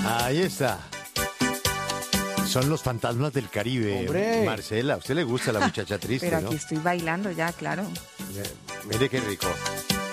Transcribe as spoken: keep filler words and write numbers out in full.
Ahí está. Son los fantasmas del Caribe. ¡Hombre! Marcela, a usted le gusta la muchacha triste, Pero ¿no? aquí estoy bailando ya, claro. Mire qué rico.